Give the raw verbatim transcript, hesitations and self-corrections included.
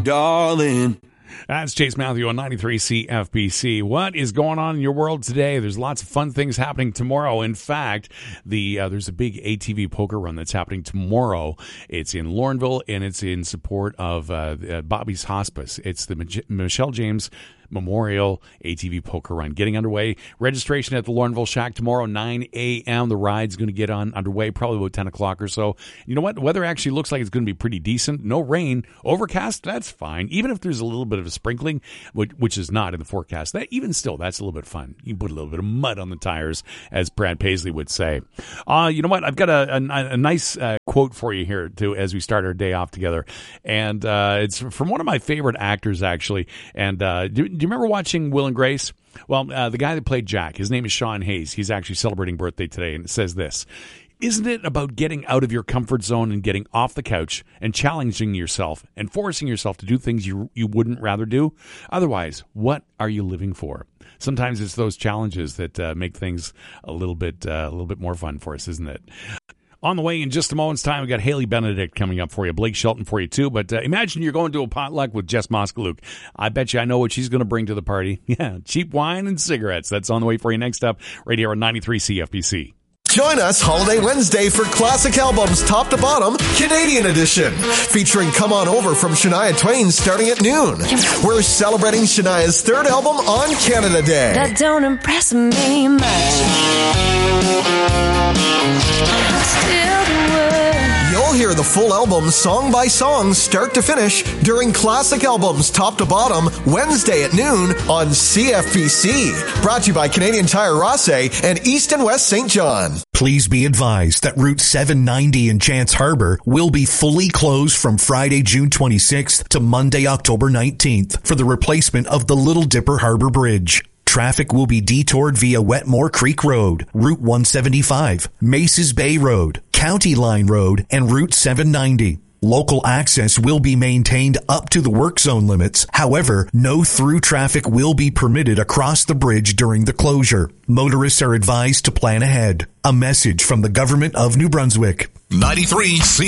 darling. That's Chase Matthew on ninety-three C F B C. What is going on in your world today? There's lots of fun things happening tomorrow. In fact, the uh, there's a big A T V poker run that's happening tomorrow. It's in Lornville, and it's in support of uh, uh, Bobby's Hospice. It's the Mich- Michelle James Memorial A T V Poker Run getting underway. Registration at the Lornville Shack tomorrow, nine a.m. The ride's going to get on underway probably about ten o'clock or so. You know what? The weather actually looks like it's going to be pretty decent. No rain. Overcast, that's fine. Even if there's a little bit of a sprinkling, which, which is not in the forecast, that even still, that's a little bit fun. You can put a little bit of mud on the tires, as Brad Paisley would say. Uh, you know what? I've got a, a, a nice uh, quote for you here, too, as we start our day off together. And uh, it's from one of my favorite actors, actually. And uh, do, do you remember watching Will and Grace? Well, uh, the guy that played Jack, his name is Sean Hayes. He's actually celebrating birthday today, and it says this: isn't it about getting out of your comfort zone and getting off the couch and challenging yourself and forcing yourself to do things you you wouldn't rather do? Otherwise, what are you living for? Sometimes it's those challenges that uh, make things a little bit uh, a little bit more fun for us, isn't it? On the way in just a moment's time, we got Haley Benedict coming up for you, Blake Shelton for you too. But uh, imagine you're going to a potluck with Jess Moskaluk. I bet you I know what she's going to bring to the party. Yeah, cheap wine and cigarettes. That's on the way for you next up, right here on ninety-three C F B C. Join us Holiday Wednesday for Classic Albums Top to Bottom Canadian Edition, featuring Come On Over from Shania Twain starting at noon. We're celebrating Shania's third album on Canada Day. That don't impress me much. Still the word. You'll hear the full album song by song, start to finish, during Classic Albums Top to Bottom Wednesday at noon on C F B C. Brought to you by Canadian Tire Rossay and East and West Saint John. Please be advised that Route seven ninety in Chance Harbor will be fully closed from Friday, June twenty-sixth to Monday, October nineteenth for the replacement of the Little Dipper Harbor Bridge. Traffic will be detoured via Wetmore Creek Road, Route one seventy-five, Maces Bay Road, County Line Road, and Route seven ninety. Local access will be maintained up to the work zone limits. However, no through traffic will be permitted across the bridge during the closure. Motorists are advised to plan ahead. A message from the Government of New Brunswick. ninety-three C